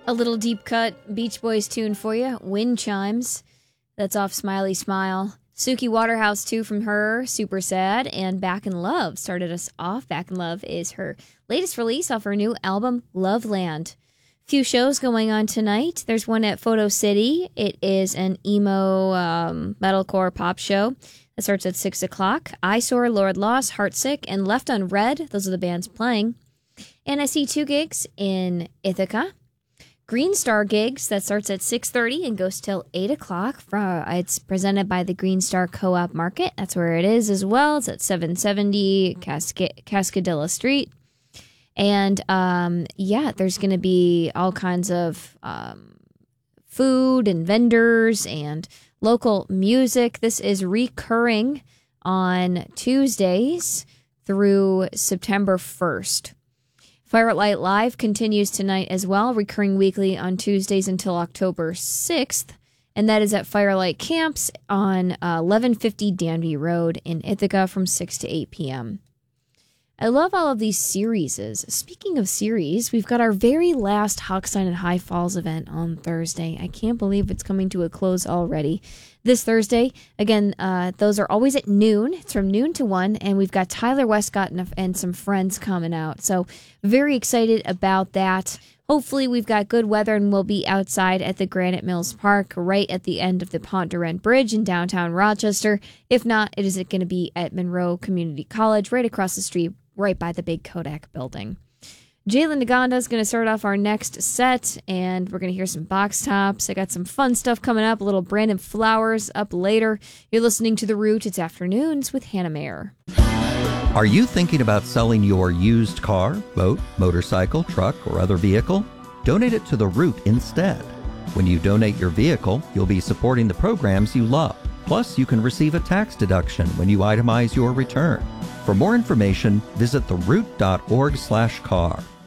A little deep cut Beach Boys tune for you. Wind Chimes. That's off Smiley Smile. Suki Waterhouse, too, from her. Super Sad. And Back in Love started us off. Back in Love is her latest release off her new album, Loveland. Few shows going on tonight. There's one at Photo City. It is an emo metalcore pop show that starts at 6 o'clock. Eyesore, Lord Lost, Heartsick, and Left on Red. Those are the bands playing. And I see 2 gigs in Ithaca. Green Star gigs that starts at 6:30 and goes till 8 o'clock. It's presented by the Green Star Co-op Market. That's where it is as well. It's at 770 Cascadilla Street. And there's going to be all kinds of food and vendors and local music. This is recurring on Tuesdays through September 1st. Firelight Live continues tonight as well, recurring weekly on Tuesdays until October 6th, and that is at Firelight Camps on 1150 Danby Road in Ithaca from 6 to 8 p.m. I love all of these series. Speaking of series, we've got our very last Hochstein and High Falls event on Thursday. I can't believe it's coming to a close already. This Thursday, again, those are always at noon. It's from noon to 1, and we've got Tyler Westcott and some friends coming out. So very excited about that. Hopefully we've got good weather and we'll be outside at the Granite Mills Park right at the end of the Pont du Rent Bridge in downtown Rochester. If not, it is going to be at Monroe Community College right across the street, right by the big Kodak building. Jalen Naganda is going to start off our next set, and we're going to hear some box tops. I got some fun stuff coming up, a little Brandon Flowers up later. You're listening to The Root. It's Afternoons with Hannah Mayer. Are you thinking about selling your used car, boat, motorcycle, truck, or other vehicle? Donate it to The Root instead. When you donate your vehicle, you'll be supporting the programs you love. Plus, you can receive a tax deduction when you itemize your return. For more information, visit theroot.org/car.